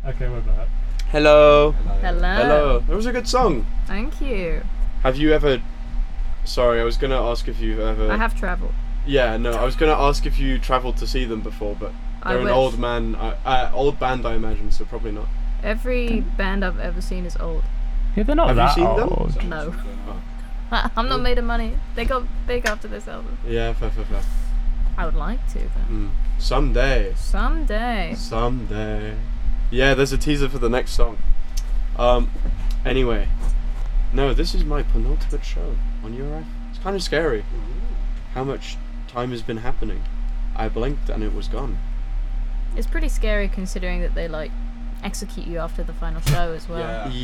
Okay, we're back. Hello. Hello. Hello. That was a good song. Thank you. Have you ever... Sorry, I was going to ask if you've ever... I have travelled. Yeah, no, I was going to ask if you travelled to see them before, but I they're an wish. old band, I imagine, so probably not. Every band I've ever seen is old. Yeah, they're not Have you that seen them? old. No. I'm not made of money. They got big after this album. Yeah, fair. I would like to, though. Someday. Someday. Yeah, there's a teaser for the next song. Anyway. No, this is my penultimate show on URF. It's kind of scary. How much time has been happening. I blinked and it was gone. It's pretty scary considering that they, like, execute you after the final show as well. Yeah.